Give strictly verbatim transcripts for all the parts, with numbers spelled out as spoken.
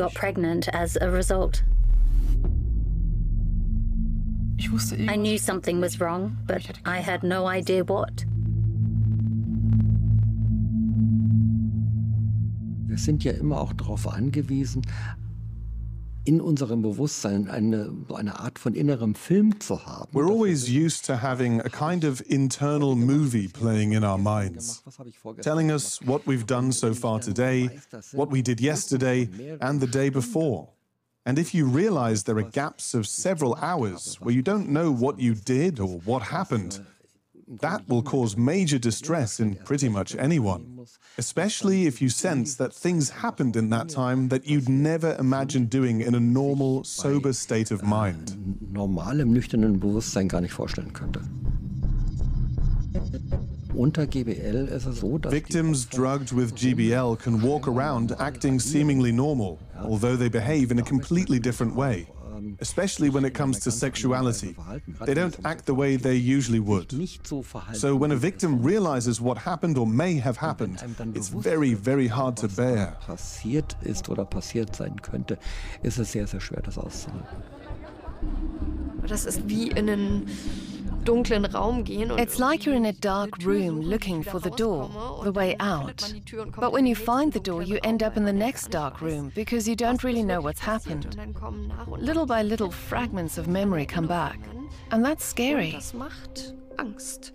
got pregnant as a result. I knew something was wrong, but I had no idea what. Wir sind ja immer auch darauf angewiesen, in unserem Bewusstsein eine, eine Art von innerem Film zu haben. We're always used to having a kind of internal movie playing in our minds, telling us what we've done so far today, what we did yesterday, and the day before. And if you realize there are gaps of several hours where you don't know what you did or what happened, that will cause major distress in pretty much anyone, especially if you sense that things happened in that time that you'd never imagine doing in a normal, sober state of mind. Normalem, nüchternen Bewusstsein gar nicht vorstellen könnte. Unter G B L ist es so, dass victims drugged with G B L can walk around acting seemingly normal, although they behave in a completely different way, especially when it comes to sexuality. They don't act the way they usually would. So when a victim realizes what happened or may have happened, it's very, very hard to bear. Passiert ist oder passiert sein könnte, ist es sehr, sehr schwer, das auszuhalten. Das ist wie in einen dunklen Raum gehen. It's like you're in a dark room looking for the door, the way out. But when you find the door, you end up in the next dark room because you don't really know what's happened. Little by little, fragments of memory come back. And that's scary. Das macht Angst.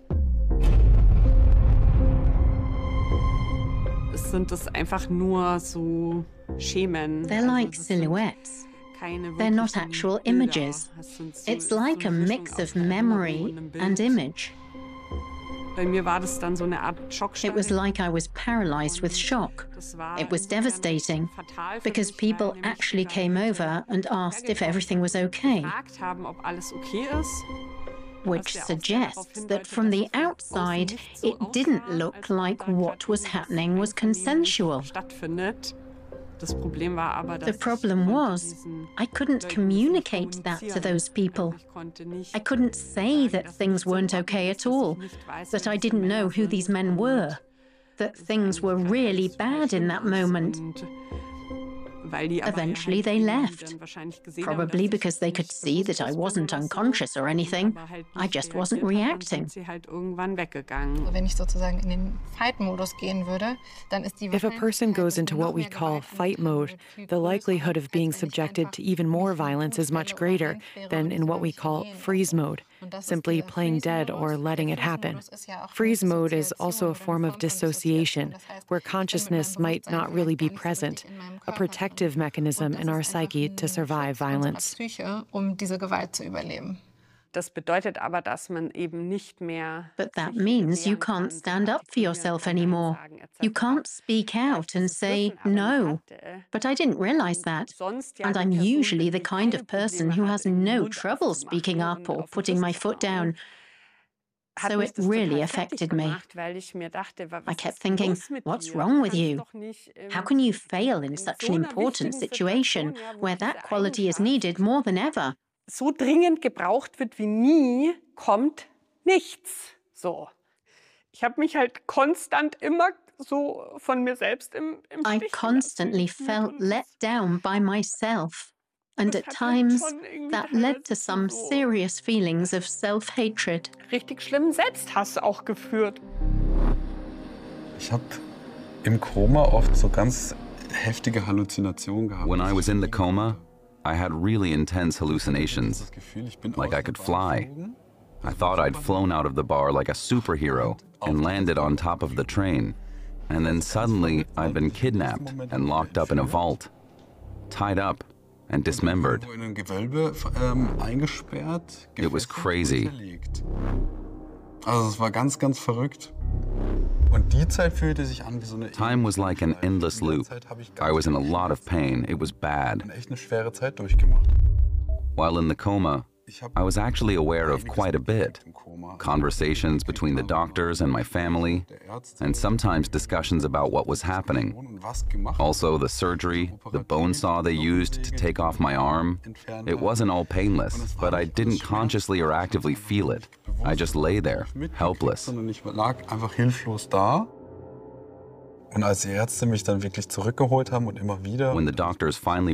Sind es einfach nur so Schemen. They're like silhouettes. They're not actual images. It's like a mix of memory and image. It was like I was paralyzed with shock. It was devastating because people actually came over and asked if everything was okay, which suggests that from the outside, it didn't look like what was happening was consensual. The problem was, I couldn't communicate that to those people. I couldn't say that things weren't okay at all, that I didn't know who these men were, that things were really bad in that moment. Eventually they left, probably because they could see that I wasn't unconscious or anything. I just wasn't reacting. If a person goes into what we call fight mode, the likelihood of being subjected to even more violence is much greater than in what we call freeze mode, simply playing dead or letting it happen. Freeze mode is also a form of dissociation, where consciousness might not really be present, a protective mechanism in our psyche to survive violence. Das bedeutet aber, dass man eben nicht mehr. But that means you can't stand up for yourself anymore. You can't speak out and say no. But I didn't realize that. And I'm usually the kind of person who has no trouble speaking up or putting my foot down. So it really affected me. I kept thinking, what's wrong with you? How can you fail in such an important situation where that quality is needed more than ever? So dringend gebraucht wird wie nie, kommt nichts. So. Ich habe mich halt konstant immer so von mir selbst im, im I constantly felt let down by myself. And at times, that led to some serious feelings of self-hatred. Richtig schlimmen Selbsthass auch geführt. Ich habe im Koma oft so ganz heftige Halluzinationen gehabt. When I was in the coma, I had really intense hallucinations, like I could fly. I thought I'd flown out of the bar like a superhero and landed on top of the train. And then suddenly, I'd been kidnapped and locked up in a vault, tied up and dismembered. It was crazy. Also es war ganz, ganz verrückt. Time was like an endless loop. I was in a lot of pain. It was bad. While in the coma, I was actually aware of quite a bit. Conversations between the doctors and my family, and sometimes discussions about what was happening. Also the surgery, the bone saw they used to take off my arm. It wasn't all painless, but I didn't consciously or actively feel it. I just lay there, helpless. Und als die Ärzte mich dann wirklich zurückgeholt haben und immer wieder. When the doctors finally